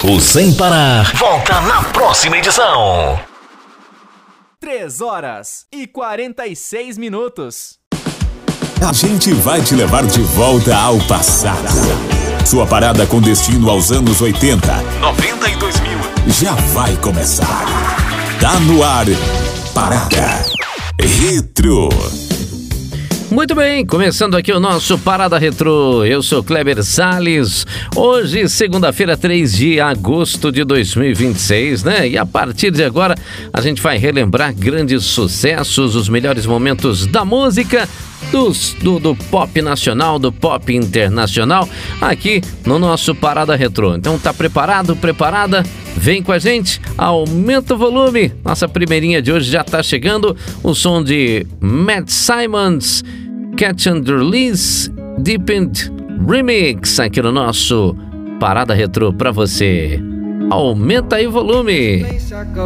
O Sem Parar volta na próxima edição. 3h46. A gente vai te levar de volta ao passado. Sua parada com destino aos anos 80, 90 e 2000 já vai começar. Tá no ar, Parada Retro. Muito bem, começando aqui o nosso Parada Retrô. Eu sou Kleber Salles. Hoje, segunda-feira, 3 de agosto de 2026, né? E a partir de agora, a gente vai relembrar grandes sucessos, os melhores momentos da música, do pop nacional, do pop internacional, aqui no nosso Parada Retrô. Então, tá preparado, preparada? Vem com a gente, aumenta o volume. Nossa primeirinha de hoje já tá chegando. O som de Matt Simons, Catch and Release, Deepened Remix, aqui no nosso Parada Retrô pra você. Aumenta aí o volume.